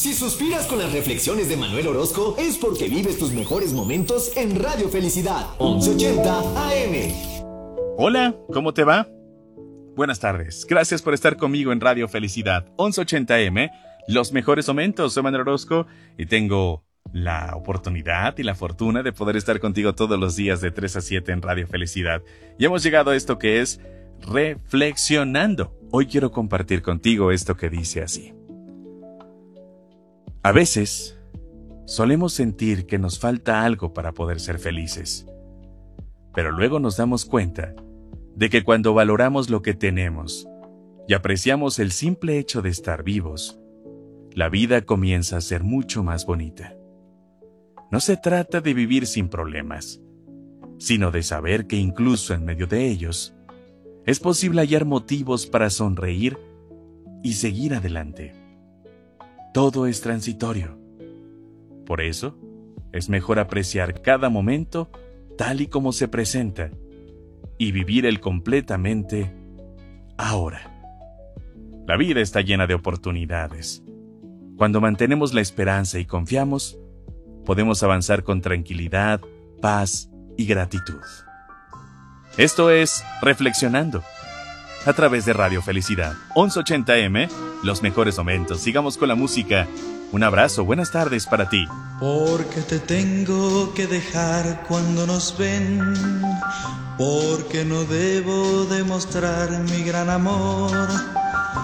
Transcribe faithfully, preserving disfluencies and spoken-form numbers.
Si suspiras con las reflexiones de Manuel Orozco, es porque vives tus mejores momentos en Radio Felicidad, once ochenta A M. Hola, ¿cómo te va? Buenas tardes, gracias por estar conmigo en Radio Felicidad, once ochenta A M, los mejores momentos. Soy Manuel Orozco y tengo la oportunidad y la fortuna de poder estar contigo todos los días de tres a siete en Radio Felicidad. Y hemos llegado a esto que es Reflexionando. Hoy quiero compartir contigo esto que dice así. A veces, solemos sentir que nos falta algo para poder ser felices. Pero luego nos damos cuenta de que cuando valoramos lo que tenemos y apreciamos el simple hecho de estar vivos, la vida comienza a ser mucho más bonita. No se trata de vivir sin problemas, sino de saber que incluso en medio de ellos, es posible hallar motivos para sonreír y seguir adelante. Todo es transitorio. Por eso, es mejor apreciar cada momento tal y como se presenta y vivir el completamente ahora. La vida está llena de oportunidades. Cuando mantenemos la esperanza y confiamos, podemos avanzar con tranquilidad, paz y gratitud. Esto es Reflexionando, a través de Radio Felicidad, once ochenta A M, los mejores momentos. Sigamos con la música. Un abrazo, buenas tardes para ti. Porque te tengo que dejar cuando nos ven, porque no debo demostrar mi gran amor.